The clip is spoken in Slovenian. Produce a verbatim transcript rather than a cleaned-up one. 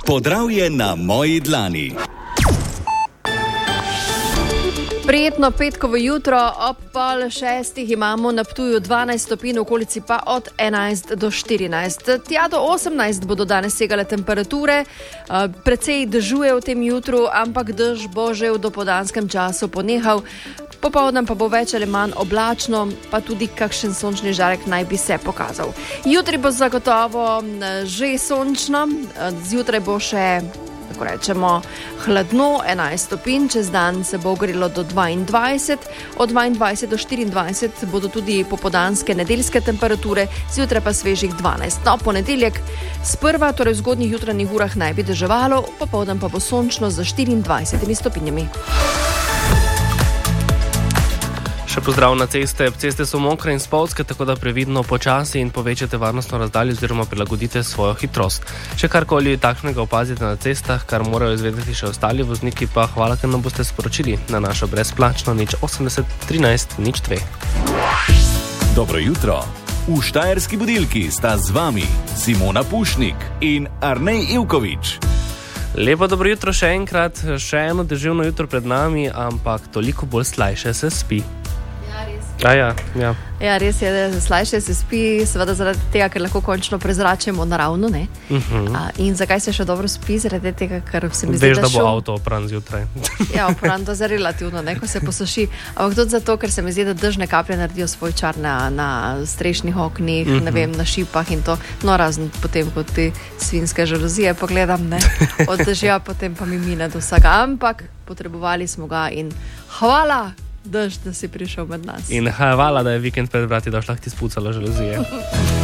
Podravje na moji dlani. Prijetno petkovo jutro, ob pol šestih imamo na Ptuju dvanajst stopinj, v okolici pa od enajst do štirinajst. Tja do osemnajst bodo danes segale temperature, precej dežuje v tem jutru, ampak dež bo že v dopoldanskem času ponehal. Popoldan pa bo več ali manj oblačno, pa tudi kakšen sončni žarek naj bi se pokazal. Jutri bo zagotovo že sončno, zjutraj bo še, tako rečemo, hladno, enajst stopinj, čez dan se bo ogrelo do dvaindvajset, od dvaindvajset do štiriindvajset bodo tudi popoldanske nedeljske temperature, zjutraj pa svežih dvanajst. No, ponedeljek sprva, torej v zgodnjih jutranjih urah naj bi deževalo, popoldan pa bo sončno z štiriindvajsetimi stopinjami. Še pozdrav na ceste. Ceste so mokre in spolzke, tako da previdno počasi in povečate varnostno razdaljo oziroma prilagodite svojo hitrost. Če karkoli takšnega opazite na cestah, kar morajo izvedeti še ostali vozniki, pa hvala, ker nam boste sporočili na našo brezplačno nič osemdeset trinajst nič dve. Dobro jutro. V Štajerski budilki sta z vami Simona Pušnik in Arnej Ivković. Lepo dobro jutro še enkrat, še eno deževno jutro pred nami, ampak toliko bolj slajše se spi. Ja, ja, ja. Ja, res je, da slajše se spi, seveda zaradi tega, ker lahko končno prezračimo naravno, ne? Uh-huh. A, in zakaj se še dobro spi? Zaradi tega, ker se mi Veš, zdi, da da bo šum... avto opran zjutraj. Ja, opran to za relativno, ne, ko se posuši. Ampak tudi zato, ker se mi zdi, da dežne kaplje naredijo svoj čar na, na strešnih oknih, uh-huh. ne vem, na šipah in to. No, razen potem, ko ti svinske žaluzije pogledam, ne, od dežja, potem pa mi mine do vsega. Ampak potrebovali smo ga in hvala, dež, da si prišel med nas. In hvala, da je vikend pred vrati, da šlah ti spucala žaluzije.